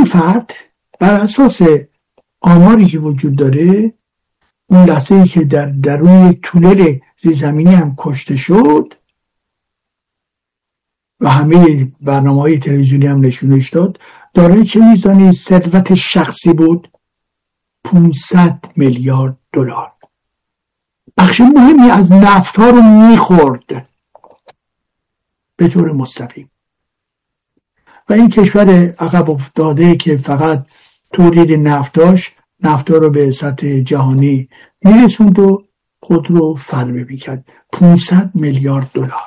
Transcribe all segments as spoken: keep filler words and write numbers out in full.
این فرد بر اساس آماری که وجود داره، اون لحظه ای که در درون تونل زیرزمینی هم کشته شد و همه برنامه‌های تلویزیونی هم نشونش داد، دارای چه میزانی ثروت شخصی بود؟ پانصد میلیارد دلار. بخش مهمی از نفت‌ها رو میخورد به طور مستقیم. و این کشور عقب افتاده که فقط تولید نفت داشت، نفت‌ها رو به سطح جهانی میرسوند و خود رو فربه میکرد. پانصد میلیارد دلار.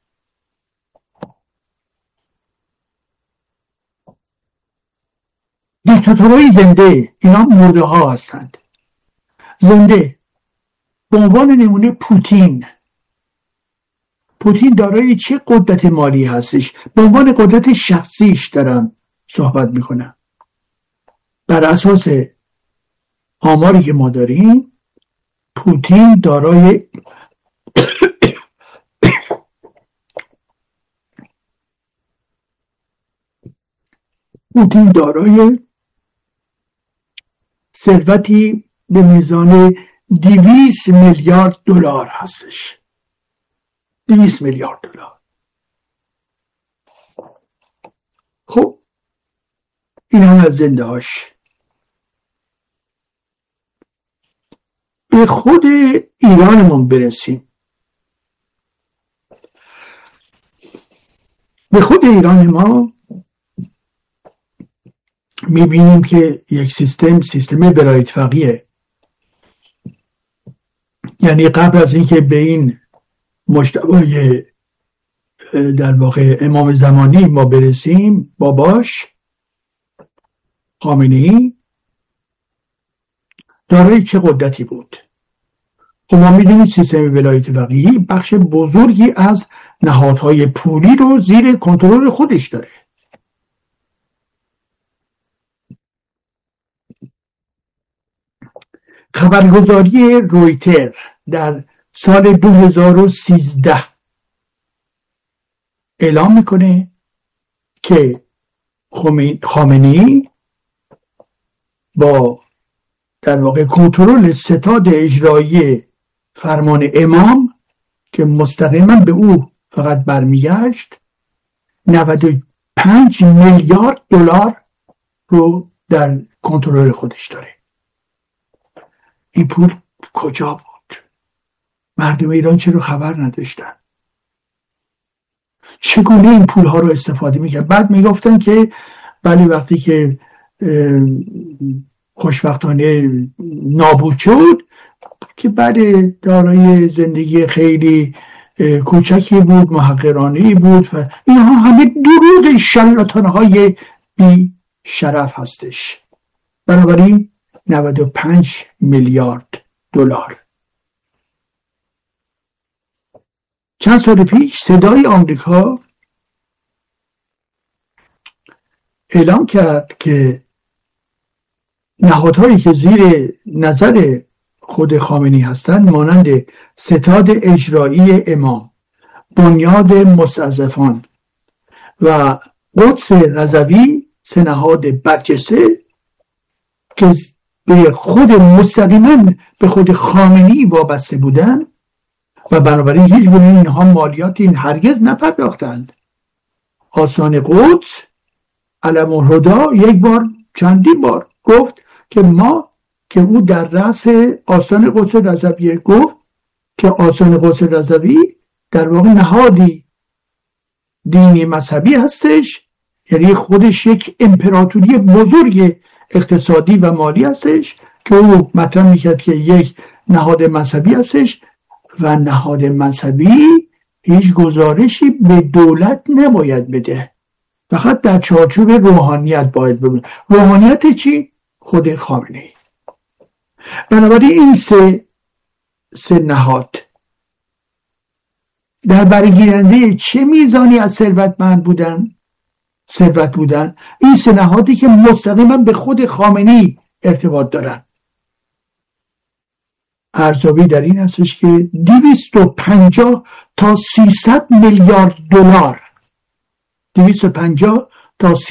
دیکتاتورهای زنده، اینا مرده ها هستند. زنده به عنوان نمونه پوتین. پوتین دارای چه قدرت مالی هستش؟ به عنوان قدرت شخصیش دارم صحبت میکنم. بر اساس آماری که ما داریم، پوتین دارای پوتین دارای ثروتی به میزان دویست میلیارد دلار هستش. دویست میلیارد دلار. خب این هم از زنده هاش. به خود ایرانمون برسیم. به خود ایران ما میبینیم که یک سیستم سیستم برای اتفاقیه. یعنی قبل از اینکه به این مجتبی در واقع امام زمانی ما برسیم، باباش خامنه‌ای دارای چه قدرتی بود؟ خب ما میدونیم سیستم ولایت فقیهی بخش بزرگی از نهادهای پولی رو زیر کنترل خودش داره. خبرگزاری رویتر در سال دو هزار و سیزده اعلام میکنه که خامنه‌ای با در واقع کنترل ستاد اجرایی فرمان امام که مستقیما به او فقط برمیگشت، نود و پنج میلیارد دلار رو در کنترل خودش داره. این پول کجا بود؟ مردم ایران چرا خبر نداشتن؟ چگونه این پول ها رو استفاده میکرد؟ بعد میگفتن که ولی وقتی که خوشبختانه نابود شد که بعد دارای زندگی خیلی کوچکی بود، محقرانه‌ای بود و اینها همه دروغ شرلاتانه های بی شرف هستش. بنابراین نود و پنج میلیارد دلار. چند سال پیش صدای آمریکا اعلام کرد که نهادهایی که زیر نظر خود خامنه‌ای هستند مانند ستاد اجرایی امام، بنیاد مستضعفان و قدس رضوی، سه نهاد برجسته که به خود مستقیما به خود خامنه‌ای وابسته بودن و بنابراین هیچ گونه اینها مالیات این هرگز نپرداختند. آستان قدس علم الهدی یک بار چندین بار گفت که ما که او در رأس آستان قدس رضوی گفت که آستان قدس رضوی در واقع نهادی دینی مذهبی هستش، یعنی خودش یک امپراتوری بزرگ اقتصادی و مالی هستش که او مطرح میکرد که یک نهاد مذهبی هستش و نهاد مذهبی هیچ گزارشی به دولت نباید بده، فقط در چارچوب روحانیت باید ببینه. روحانیت چی؟ خود خامنه‌ای. بنابراین این سه سه نهاد در برگیرنده چه میزانی از ثروتمند بودن ثروت بودن؟ این سه نهادی که مستقیما به خود خامنه‌ای ارتباط دارن. ارزیابی در این هستش که دویست و پنجاه تا سیصد میلیارد دلار دویست و پنجاه تا